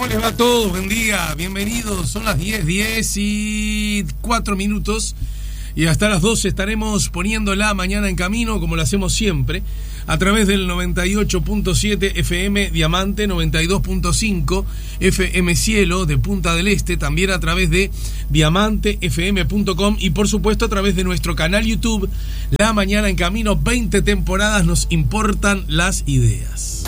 ¿Cómo les va a todos? Buen día, bienvenidos. Son las 10:04 y hasta las 12 estaremos poniendo la mañana en camino, como lo hacemos siempre, a través del 98.7 FM Diamante, 92.5 FM Cielo de Punta del Este, también a través de diamantefm.com y por supuesto a través de nuestro canal YouTube, La Mañana en Camino. 20 temporadas, nos importan las ideas.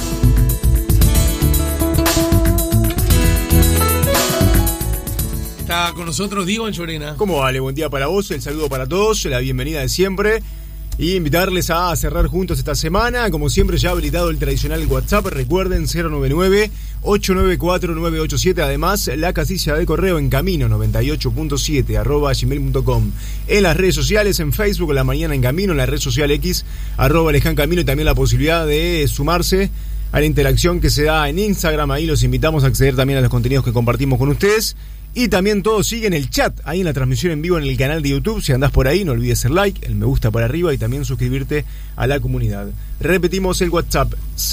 Está con nosotros Diego en Llorena. ¿Cómo vale? Buen día para vos, el saludo para todos, la bienvenida de siempre y invitarles a cerrar juntos esta semana. Como siempre, ya ha habilitado el tradicional WhatsApp, recuerden 099-894-987. Además, la casilla de correo en camino 98.7 @gmail.com. En las redes sociales, en Facebook, La Mañana en Camino, en la red social X, @Lejancamino, y también la posibilidad de sumarse a la interacción que se da en Instagram. Ahí los invitamos a acceder también a los contenidos que compartimos con ustedes. Y también todos siguen el chat ahí en la transmisión en vivo en el canal de YouTube. Si andás por ahí, no olvides el like, el me gusta para arriba y también suscribirte a la comunidad. Repetimos el WhatsApp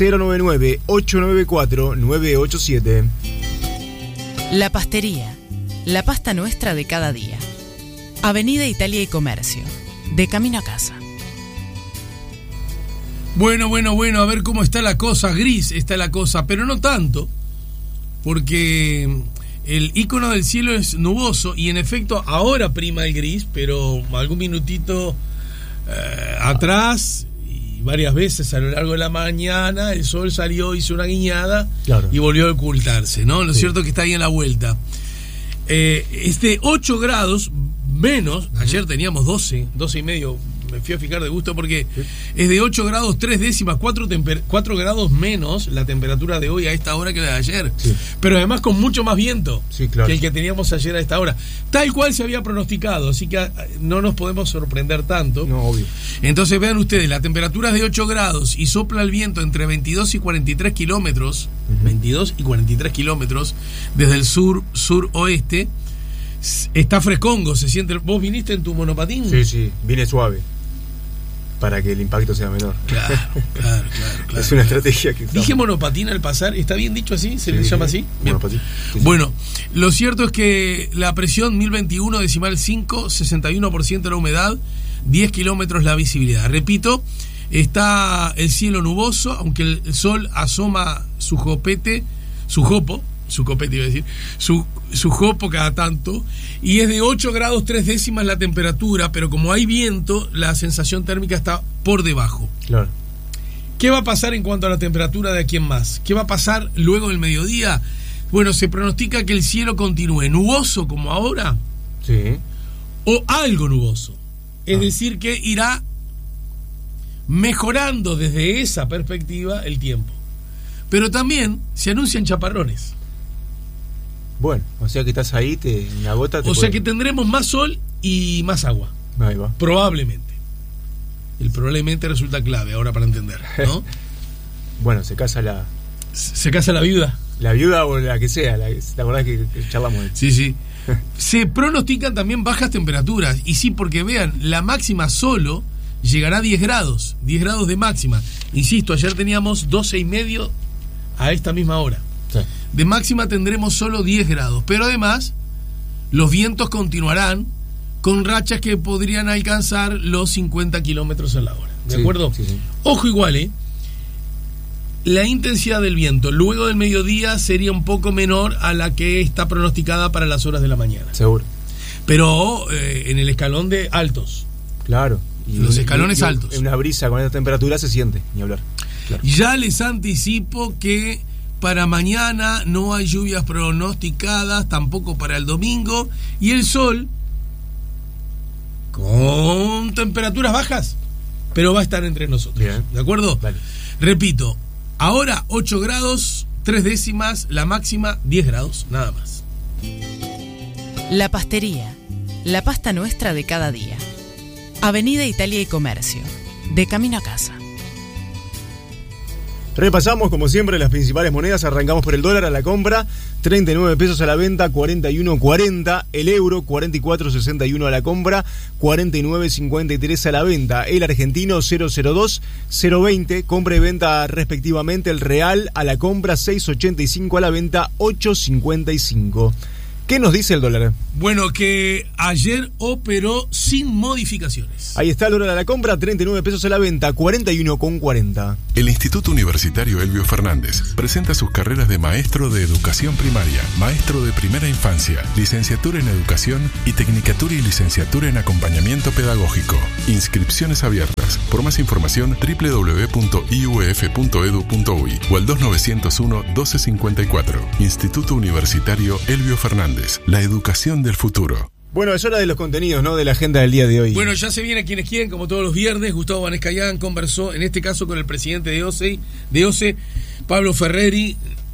099-894-987. La Pastería, la pasta nuestra de cada día. Avenida Italia y Comercio, de camino a casa. Bueno, a ver cómo está la cosa. Gris está la cosa, pero no tanto, porque el icono del cielo es nuboso y en efecto ahora prima el gris, pero algún minutito atrás y varias veces a lo largo de la mañana el sol salió, hizo una guiñada, claro, y volvió a ocultarse, ¿no? Lo cierto es que está ahí en la vuelta. Es de 8 grados menos, ayer teníamos 12 y medio, me fui a fijar de gusto porque es de 8 grados 3 décimas, 4 grados menos la temperatura de hoy a esta hora que la de ayer, sí, pero además con mucho más viento, sí, claro, que el que teníamos ayer a esta hora, tal cual se había pronosticado, así que no nos podemos sorprender tanto. No, obvio. Entonces vean ustedes, la temperatura es de 8 grados y sopla el viento entre 22 y 43 kilómetros, 22 y 43 kilómetros desde el sur-oeste. Está frescongo, se siente. ¿Vos viniste en tu monopatín? Sí, vine suave para que el impacto sea menor. Claro. Es una estrategia que dije monopatín al pasar, ¿está bien dicho así? ¿Se le llama así? Monopatín. Sí. Bueno, lo cierto es que la presión 1021,5, 61% la humedad, 10 kilómetros la visibilidad. Repito, está el cielo nuboso, aunque el sol asoma su jopo cada tanto, y es de 8 grados 3 décimas la temperatura, pero como hay viento, la sensación térmica está por debajo. Claro. ¿Qué va a pasar en cuanto a la temperatura de aquí en más? ¿Qué va a pasar luego del mediodía? Bueno, se pronostica que el cielo continúe nuboso como ahora, sí, o algo nuboso. Es decir, que irá mejorando desde esa perspectiva el tiempo. Pero también se anuncian chaparrones. Bueno, o sea que estás ahí, una gota. O sea que tendremos más sol y más agua. Ahí va. Probablemente. El probablemente resulta clave ahora para entender, ¿no? Bueno, se casa la viuda. La viuda o la que sea, ¿te acordás que charlamos? Sí. Se pronostican también bajas temperaturas. Y sí, porque vean, la máxima solo llegará a 10 grados. 10 grados de máxima. Insisto, ayer teníamos 12,5 a esta misma hora. Sí. De máxima tendremos solo 10 grados, pero además los vientos continuarán con rachas que podrían alcanzar los 50 kilómetros a la hora. ¿De acuerdo? Sí. Ojo igual, la intensidad del viento luego del mediodía sería un poco menor a la que está pronosticada para las horas de la mañana. Seguro. Pero en el escalón de altos. Claro. Y los escalones altos. En una brisa con esta temperatura se siente, ni hablar. Claro. Ya les anticipo que para mañana no hay lluvias pronosticadas, tampoco para el domingo, y el sol con temperaturas bajas, pero va a estar entre nosotros. Bien. ¿De acuerdo? Vale. Repito, ahora 8 grados 3 décimas, la máxima 10 grados, nada más. La Pastería, la pasta nuestra de cada día. Avenida Italia y Comercio, de camino a casa. Repasamos, como siempre, las principales monedas. Arrancamos por el dólar a la compra, 39 pesos a la venta, 41.40. El euro, 44.61 a la compra, 49.53 a la venta. El argentino, 0.02, 0.20, compra y venta respectivamente. El real a la compra, 6.85 a la venta, 8.55. ¿Qué nos dice el dólar? Bueno, que ayer operó sin modificaciones. Ahí está el dólar a la compra, 39 pesos a la venta, 41.40. El Instituto Universitario Elbio Fernández presenta sus carreras de maestro de educación primaria, maestro de primera infancia, licenciatura en educación y tecnicatura y licenciatura en acompañamiento pedagógico. Inscripciones abiertas. Por más información, www.iuf.edu.uy o al 2901-1254. Instituto Universitario Elbio Fernández. La educación del futuro. Bueno, es hora de los contenidos, ¿no? De la agenda del día de hoy. Bueno, ya se viene Quienes Quieren, como todos los viernes. Gustavo Banescayán conversó, en este caso, con el presidente de OCE, Pablo Ferreri.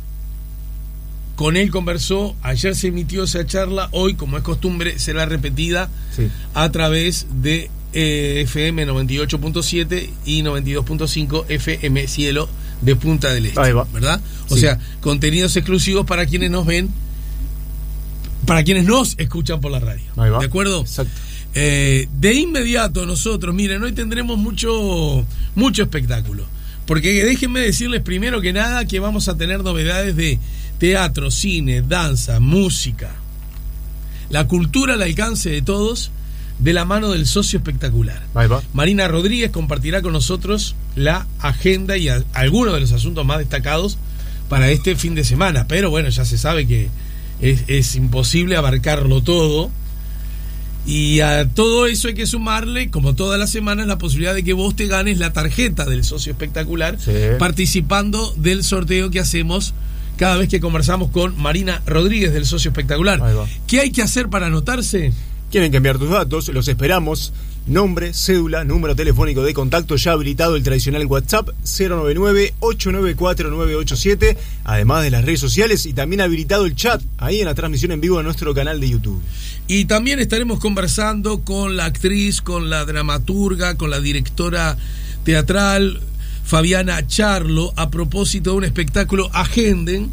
Con él conversó, ayer se emitió esa charla, hoy, como es costumbre, será repetida a través de FM 98.7 y 92.5 FM Cielo de Punta del Este, ¿verdad? O sea, contenidos exclusivos para quienes nos ven, para quienes nos escuchan por la radio. ¿De acuerdo? Exacto. De inmediato nosotros, miren, hoy tendremos mucho espectáculo. Porque déjenme decirles primero que nada que vamos a tener novedades de teatro, cine, danza, música. La cultura al alcance de todos, de la mano del socio espectacular. Marina Rodríguez compartirá con nosotros la agenda y algunos de los asuntos más destacados para este fin de semana. Pero bueno, ya se sabe que es imposible abarcarlo todo, y a todo eso hay que sumarle, como todas las semanas, la posibilidad de que vos te ganes la tarjeta del socio espectacular, participando del sorteo que hacemos cada vez que conversamos con Marina Rodríguez del socio espectacular. ¿Qué hay que hacer para anotarse? Quieren que enviar tus datos, los esperamos. Nombre, cédula, número telefónico de contacto, ya habilitado el tradicional WhatsApp 099-894-987, además de las redes sociales, y también habilitado el chat ahí en la transmisión en vivo de nuestro canal de YouTube. Y también estaremos conversando con la actriz, con la dramaturga, con la directora teatral Fabiana Charlo, a propósito de un espectáculo Agenden,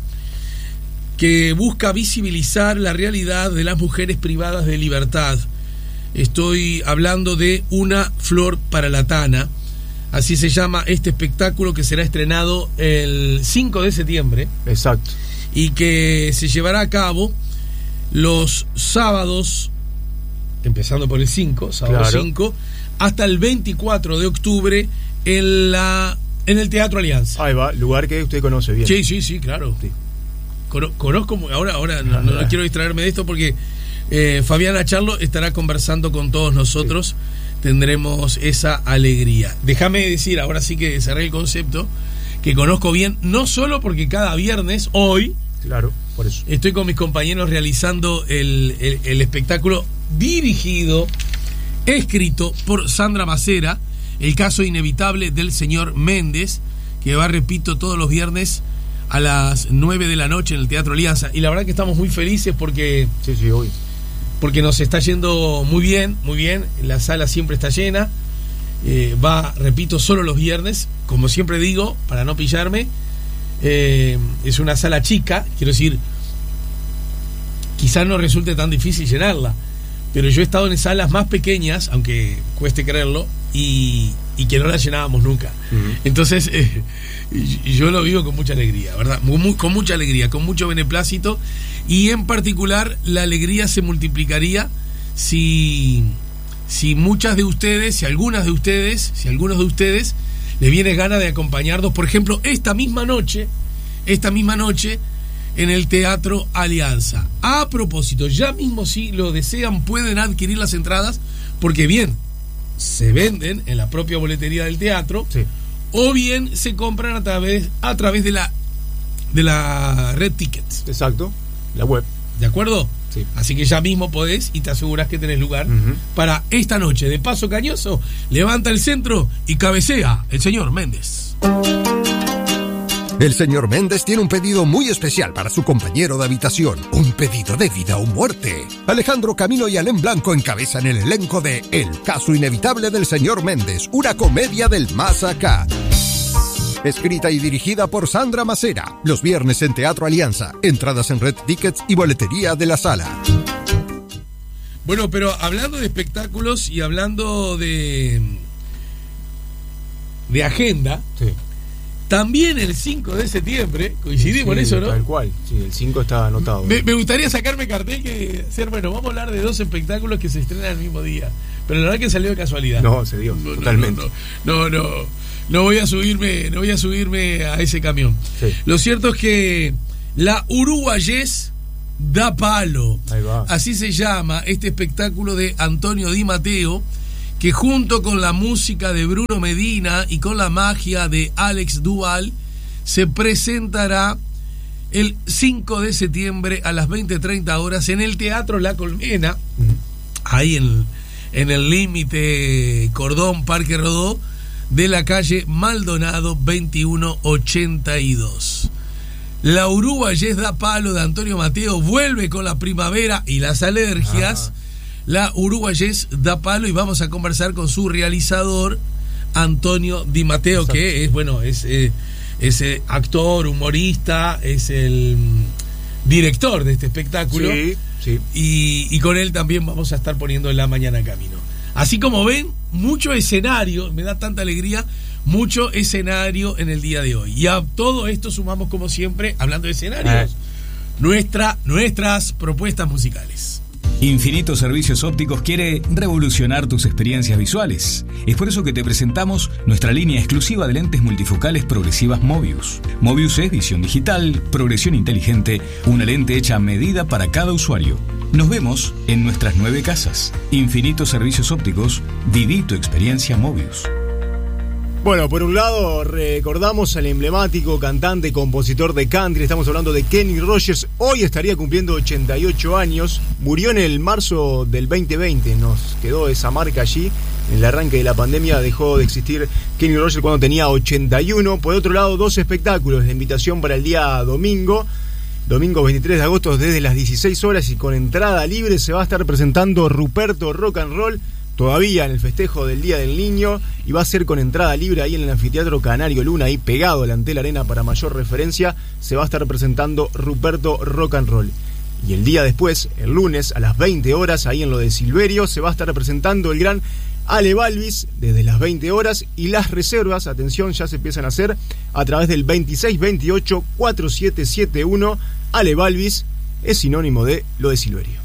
que busca visibilizar la realidad de las mujeres privadas de libertad. Estoy hablando de Una flor para la Tana, así se llama este espectáculo, que será estrenado el 5 de septiembre. Exacto. Y que se llevará a cabo los sábados, empezando por el 5, sábado 5, hasta el 24 de octubre en el Teatro Alianza. Ahí va, lugar que usted conoce bien. Sí, claro. Sí. Conozco, ahora no quiero distraerme de esto porque Fabiana Charlo estará conversando con todos nosotros. Tendremos esa alegría. Déjame decir, ahora sí que cerré el concepto, que conozco bien, no solo porque cada viernes, hoy, claro, por eso estoy con mis compañeros realizando el espectáculo dirigido, escrito por Sandra Macera, el caso inevitable del señor Méndez, que va, repito, todos los viernes a las 9 de la noche en el Teatro Alianza. Y la verdad que estamos muy felices porque hoy, porque nos está yendo muy bien, la sala siempre está llena, va, repito, solo los viernes, como siempre digo, para no pillarme, es una sala chica, quiero decir, quizás no resulte tan difícil llenarla, pero yo he estado en salas más pequeñas, aunque cueste creerlo, y que no la llenábamos nunca. Entonces yo lo vivo con mucha alegría, ¿verdad? Con mucha alegría, con mucho beneplácito, y en particular la alegría se multiplicaría si muchas de ustedes, si algunos de ustedes les viene gana de acompañarnos, por ejemplo, esta misma noche en el Teatro Alianza. A propósito, ya mismo, si lo desean, pueden adquirir las entradas, porque bien, se venden en la propia boletería del teatro, o bien se compran a través de la Red Tickets. Exacto, la web. ¿De acuerdo? Sí. Así que ya mismo podés y te aseguras que tenés lugar para esta noche. De paso cañoso, levanta el centro y cabecea el señor Méndez. El señor Méndez tiene un pedido muy especial para su compañero de habitación. Un pedido de vida o muerte. Alejandro Camino y Alén Blanco encabezan el elenco de El caso inevitable del señor Méndez, una comedia del más acá. Escrita y dirigida por Sandra Macera. Los viernes en Teatro Alianza. Entradas en Red Tickets y boletería de la sala. Bueno, pero hablando de espectáculos y hablando de agenda, Sí. también el 5 de septiembre, coincidimos en eso, ¿no? Tal cual, sí, el 5 está anotado. Me gustaría sacarme cartel que hacer, bueno, vamos a hablar de 2 espectáculos que se estrenan el mismo día. Pero la verdad que salió de casualidad. No, se dio, totalmente. No voy a subirme a ese camión. Sí. Lo cierto es que la Uruguayés da palo. Ahí va. Así se llama este espectáculo de Antonio Di Matteo, que junto con la música de Bruno Medina y con la magia de Alex Duval se presentará el 5 de septiembre a las 20:30 horas en el Teatro La Colmena, ahí en el límite Cordón Parque Rodó de la calle Maldonado 2182. La Uruguayés da palo de Antonio Mateo vuelve con la primavera y las alergias. La Uruguayés da palo y vamos a conversar con su realizador Antonio Di Matteo. Exacto. Que es, bueno, es actor, humorista, es el director de este espectáculo. Sí, sí. Y con él también vamos a estar poniendo en la mañana camino. Así como ven, mucho escenario, me da tanta alegría, mucho escenario en el día de hoy. Y a todo esto sumamos, como siempre, hablando de escenarios, nuestras propuestas musicales. Infinito Servicios Ópticos quiere revolucionar tus experiencias visuales. Es por eso que te presentamos nuestra línea exclusiva de lentes multifocales progresivas Mobius. Mobius es visión digital, progresión inteligente, una lente hecha a medida para cada usuario. Nos vemos en nuestras 9 casas. Infinito Servicios Ópticos, viví tu experiencia Mobius. Bueno, por un lado recordamos al emblemático cantante y compositor de country, estamos hablando de Kenny Rogers, hoy estaría cumpliendo 88 años, murió en el marzo del 2020, nos quedó esa marca allí, en el arranque de la pandemia dejó de existir Kenny Rogers cuando tenía 81, por otro lado 2 espectáculos de invitación para el día domingo 23 de agosto desde las 16 horas y con entrada libre se va a estar presentando Ruperto Rock and Roll, todavía en el festejo del Día del Niño, y va a ser con entrada libre ahí en el Anfiteatro Canario Luna, ahí pegado al Antel Arena para mayor referencia, se va a estar presentando Ruperto Rock and Roll. Y el día después, el lunes a las 20 horas, ahí en lo de Silverio, se va a estar presentando el gran Ale Balvis desde las 20 horas y las reservas, atención, ya se empiezan a hacer a través del 2628-4771. Ale Balvis es sinónimo de lo de Silverio.